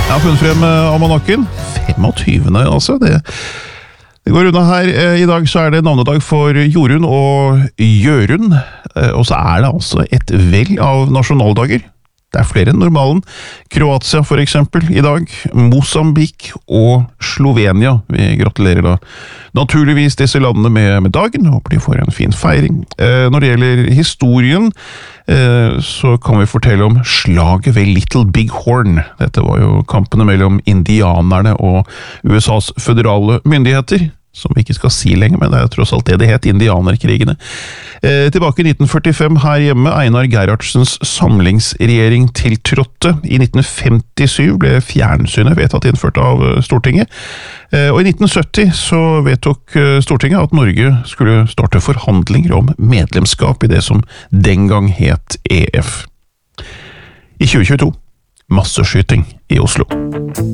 Jeg har funnet frem almanakken. 25. altså. Det går unna her. I dag så det navnedag for Jorunn og Jørund. Og så det altså et vell av nasjonaldager. Det flere enn normalen. Kroatia for eksempel i dag. Mosambik og Slovenia. Vi gratulerer da naturligvis disse landene med dagen. Håper de får en fin feiring. Når det gjelder historien, så kan vi fortelle om slaget ved Little Big Horn. Dette var jo kampene mellom indianerne og USAs føderale myndigheter, som vi ikke skal si lenger, men det tross alt det het, indianerkrigene. Tilbake i 1945 her hjemme, Einar Gerhardsens samlingsregjering tiltrådte. I 1957 ble fjernsynet vedtatt innført av Stortinget. Og i 1970 så vedtok Stortinget at Norge skulle starte forhandlinger om medlemskap i det som den gang het EF. I 2022, masseskyting i Oslo.